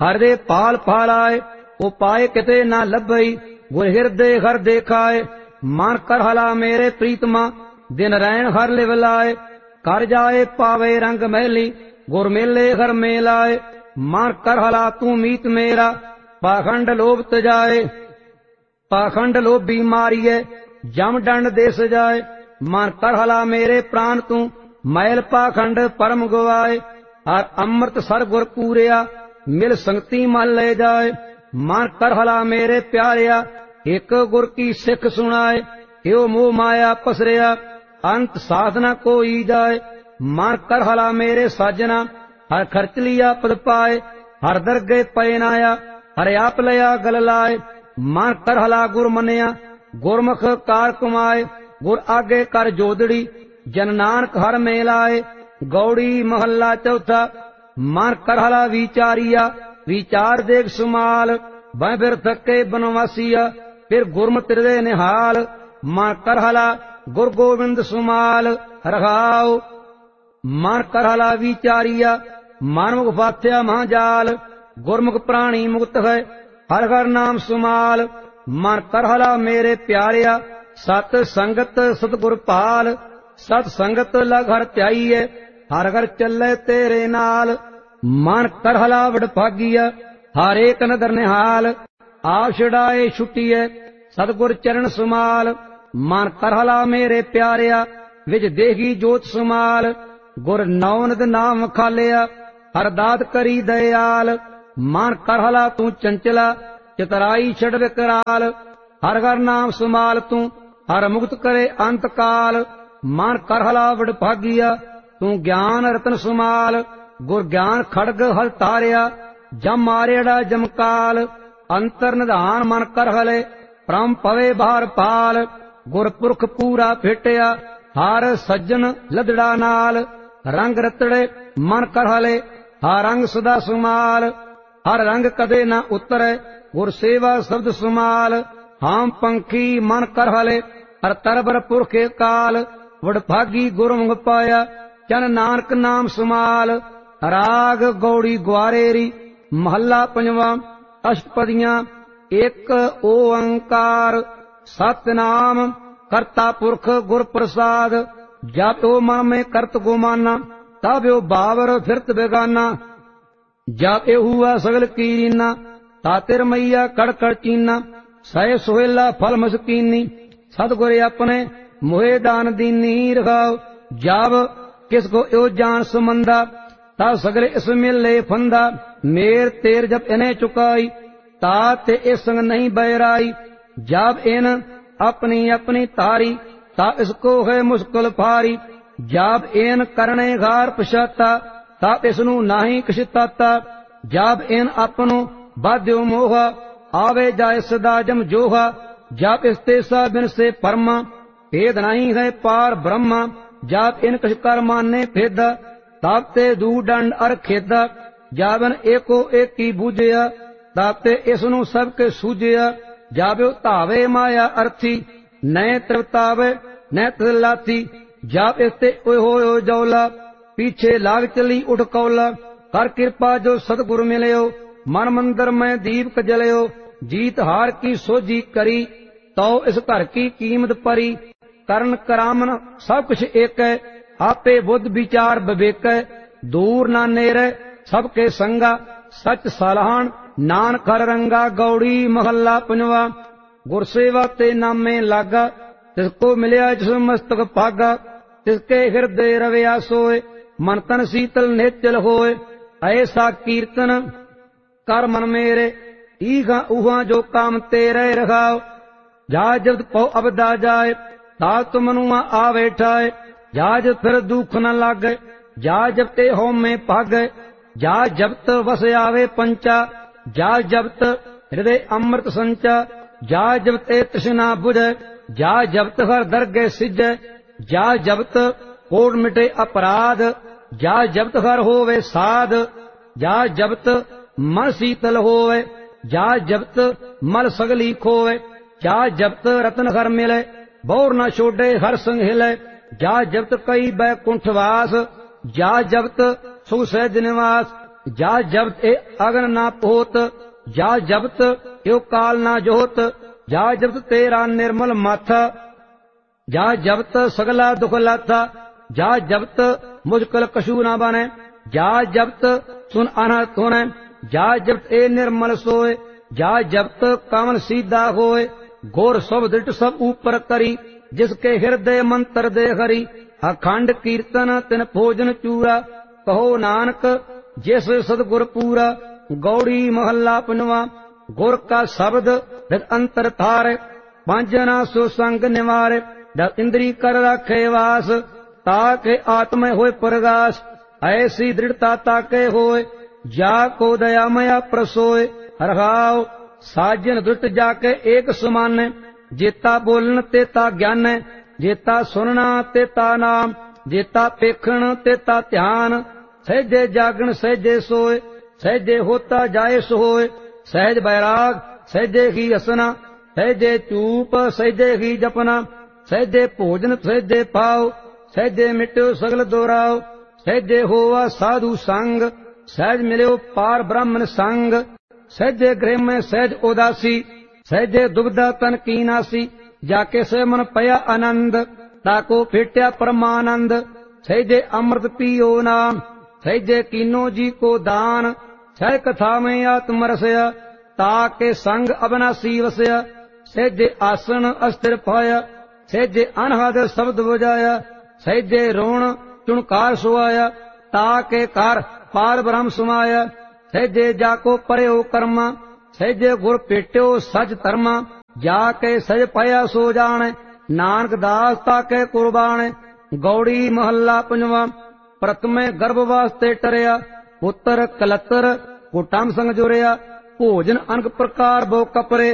हर दे पाल पालाए, उपाय किते ना लभई, गुर हिरदे हर देखाए। मन कर हला मेरे प्रीतमा, दिन रैन हर लिव लाए। कर जाए पावे रंग मैली, गुर मेले हर मेलाए। मन कर हला तू मीत मेरा, पाखंड लोभ तजाए। पाखंड लोभी मारिए, जम दंड दे सजाए। मन कर हला मेरे प्राण तू, मैल पाखंड परम गवाए। हर अमृत सर गुर पूरिया, मिल संगति मन ले जाए। मन कर हला मेरे प्यारिया, एक गुर की सिख सुनाए। यो मोह माया पसरिया, अंत साधना कोई जाए। मन कर हला मेरे साजना, हर खर्च लिया पद पाए। हर दरगे पय नाया, हर आप लया गल लाए। मन कर हला गुर मनिया, गुरमुख कार कमाए। गुर आगे कर जोदड़ी, जन नानक हर मेलाए। गौड़ी महला चौथा। मन कर हला विचारिया, विचार देख सुमाल। वह फिर थके बनवासिया, फिर गुरमत हृदय निहाल। मन कर हला गुर गोविंद सुमाल रखाओ। मन कर हला विचारिया, मानमुख फाथ्या महाजाल। गुरमुख प्राणी मुक्त है, हर हर नाम सुमाल। मन कर हला मेरे प्यारिया, सत संगत सतगुर पाल। सत संगत लग हर त्याईए, हर घर चले तेरे नाल। मन कर हला वडभागिया, हर एक नदर निहाल। आप छुड़ाए छुट्टीए, सतगुर चरण सुमाल। मन कर हला मेरे प्यारिया, विच देगी जोत सुमाल। गुर नौनद नाम खालिया, हर दात करी दयाल। मन कर हला तू चंचला, चितराई छड़ विकराल। हर हर नाम सुमाल तू, हर मुक्त करे अंत काल। मन कर हला वडभागिया, तू ज्ञान रतन सुमाल। गुर ज्ञान खड़ग हल तारिया, जम मारेड़ा जमकाल। अंतर निधान मन कर हले, परम पवे बाहर पाल। गुर पुरख पूरा फेटिया, हर सज्जन लदड़ा नाल। रंग रतड़े मन कर हले, हर रंग सदा सुमाल। हर रंग कदे न उतरे, गुर सेवा शब्द सुमाल। हम पंखी मन कर हले, हर तरबर पुरखे काल। वडभागी गुरमुख पाया, चन नानक नाम सुमाल। राग गौड़ी ग्वारेरी, महला पंजवा। अष्टपदियां एक ओंकार। सतनाम करता पुरख गुर प्रसाद। जब ओ मन में करत गुमाना, तब यो बावर फिरत बेगाना। जब ए हुआ सगल कीरीना, तातिर मैया कड़ कड़ चीना। सह सुहेला फल मस्कीनी, सतगुर अपने मोहे दान दीनी रखाओ। जब किसको यो जान सुमंदा, तब सगले इस मिले फंदा। मेर तेर जब इन्हें चुकाई, ताते इस संग नहीं बैराई। जब इन अपनी अपनी तारी, तब इसको है मुश्किल फारी। जब इन करने घार पछाता, तब इसनू नाही कछताता। जब इन अपनो बाध्यो मोहा, आवे जाए सदा जम जोहा। जब इस तेसा बिन से परमा, भेद नहीं है पार ब्रह्मा। जब इन कछ कर माने भेदा, तब ते दू दंड अर खेदा। जब इन एको एक की बूझया, तब ते इसनू सबके सूझया। जब धावे माया अर्थी, नए त्रिवतावे न तिलाथी। जब इसते हो जौला, पीछे लाग चली उठ कौला। कर कृपा जो सतगुरु मिलयो, मन मंदिर में दीप जलयो। जीत हार की सोझी करी, तो इस घर की कीमत परी। करण करामन सब कुछ एक है, आपे बुद्ध विचार विवेक है। दूर ना नेरे सबके संगा, सच सलाहन नानक हर रंगा। गौड़ी महला पंजवा। गुरसेवा ते नामे लागा, तिसको मिलया जिस मस्तक पागा। तिसके हृदय रवया सोए, मन तन शीतल नेचल होए। ऐसा कीर्तन कर मन मेरे, ईहा उहा जो काम तेरे रखाओ। जा जब पौ अबदा जाए, ता तुम मनुआ आवे ठाए। जा जब फिर दुख न लागे, जा जब ते हो में भागे। जा जबत वस आवे पंचा, जा जबत हृदय अमृत संचा। जा जब ते तृष्णा बुझे, जा जबत हर दरगे सिजे। जा जबत कोट मिटे अपराध, जा जबत हर होवे साध। जा जबत मन शीतल होवे, जा जबत मल सगली खोवे। जा जबत रतन हर मिले, बोर न छोड़े हर संग हिले। जा जबत कई बैकुंठ वास, जा जबत सुख सहज निवास। जा जबत ए अगन ना पोत, जा जबत यो काल ना जोत, जा जबत तेरा निर्मल माथा, जा जबत सगला दुख लाथा, जा जबत मुझकल कशु ना बने, जा जबत सुन अनहत होने, जा जबत ए निर्मल सोए, जा जबत कामन सीधा होए, घोर सब दृढ़ सब ऊपर करी, जिसके हृदय मंत्र दे हरि, अखंड कीर्तन तिन भोजन चूरा, कहो नानक जिस सदगुर पूरा। गौड़ी महला पंजवा। गुर का शब्द रत अंतर थार, पांजना सो संग निवार, दस इंद्री कर रखे वास, ताके आत्म होय प्रगास, ऐसी दृढ़ता ताके होय, जा को दया मया प्रसोय। हरहाव साजन दुष्ट जाके एक समान, जेता बोलन तेता ज्ञान, जेता सुनना तेता नाम, जेता पेखण तेता ध्यान, सहजे जागण सहजे सोए, सहजे होता जाए सोए, सहज बैराग सहजे ही असना, सहजे चूप सहजे ही जपना, सहजे भोजन सहजे पाओ, सहजे मिट्यो सगल दोराओ, सहजे होवा साधु संग, सहज मिलो पार ब्राह्मण संग, सहजे गृह में सहज उदासी, सहजे दुग्धा तन की नासी, जाके से मन पया आनंद, ताको फेट्या परमानंद, सहजे अमृत पियो नाम, सहजे कीनो जी को दान, सह कथा में आत्मरसया, ताके संग अविनाशी वसया, सहजे आसन अस्थिर पाया, सहजे अनहद शब्द बजाया, सहजे रोण चुणकार सुआया, ताके कार पार ब्रह्म समाया, सहजे जाको परे हो कर्मा, सहजे गुर पेट्यो सच धर्मा, जाके सज पाया सो जाने, नानक दास ताके कुर्बान। गौड़ी महला पंजवा। प्रथमे गर्भ वास्ते टरिया, पुत्र कलतर कुटम संग जुरिया, भोजन अनक प्रकार बो कपरे,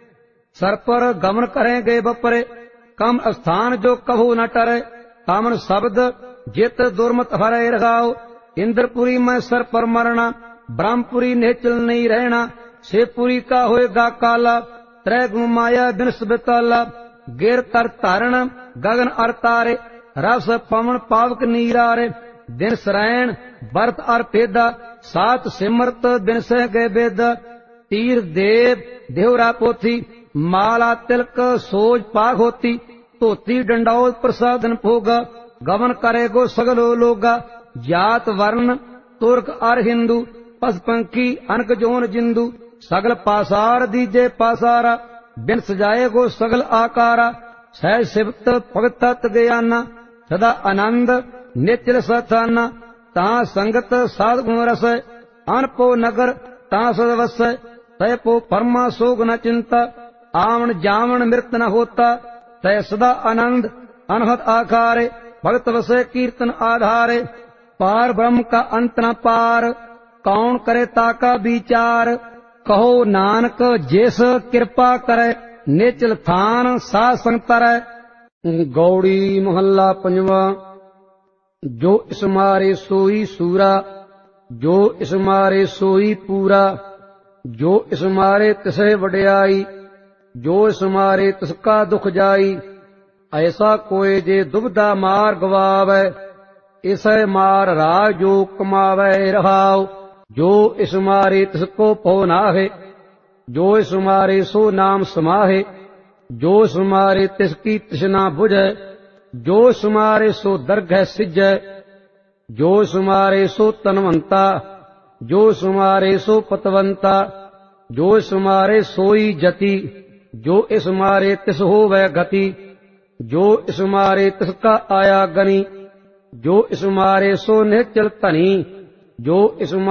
सर पर गमन करें गए बपरे, कम स्थान जो कहो न टरे, कामन शब्द जित दुर्मत हरे रघाओ, इंद्रपुरी में सर पर मरना, ब्रह्मपुरी नेचल नहीं रहना, शिवपुरी का होएगा काला, त्रय गुण माया बिनस बेताला, गिर कर तारण गगन अर तारे, रस पवन पावक नीरारे, दिन सरैन बरत अर पेदा, सात सिमरत दिन सह गए बेदा, तीर देव देवरा पोथी, माला तिलक सोज पाग होती, धोती डंडौत प्रसादन भोगा, गमन करेगो सगलो लोगा, जात वर्ण तुर्क अर हिंदू, पशुपंखी अनक जोन जिंदू, सगल पासार दीजे पासारा, बिन सजाएगो सगल आकारा, सह सिवत भगत तत् ज्ञाना, सदा आनंद निचल सथाना, ता संगत साध गुण रस, अनपो नगर ता सदवस, तय पो परमा सोग न चिंता, आवन जावन मृत न होता, तय सदा आनंद अनहद आकारे, भगत वसे कीर्तन आधारे, पार ब्रह्म का अंत न पार, कौन करे ताका विचार, कहो नानक जिस कृपा करे, निचल थान सा संग तरੈ। गौड़ी महला पंजवा। जो इस मारे सोई सूरा, जो इस मारे सोई पूरा, जो इस मारे तिसे वड्याई, जो इस मारे तिसका दुख जाई, ऐसा कोई जे दुबदा मार गवावै, इसे मार राज जो कमावै रहाओ, जो इस मारे तिसको पो नाहे, जो इस मारे सो नाम समाहे, जो इस मारे तिसकी तृष्णा बुझै, जो इस मारे सो दरगह सिजै, जो इस मारे सो तनवंता, जो इस मारे सो पतवंता, जो इस मारे सोई जति, जो इस मारे तिस होवै गति, जो इस मारे तिसका आया गनी, जो इस मारे सो निश्चल धनी, जो इस